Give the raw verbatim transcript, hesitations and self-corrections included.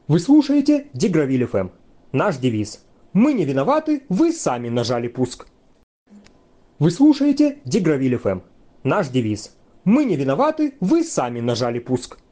Вы слушаете Дигравиль эф эм. Наш девиз: мы не виноваты, вы сами нажали пуск. Вы слушаете Дигравиль эф эм. Наш девиз: мы не виноваты, вы сами нажали пуск.